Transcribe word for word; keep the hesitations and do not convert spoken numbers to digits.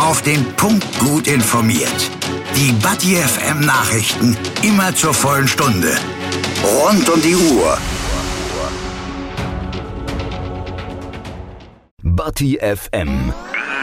Auf den Punkt gut informiert. Die Batti F M Nachrichten immer zur vollen Stunde. Rund um die Uhr. Batti F M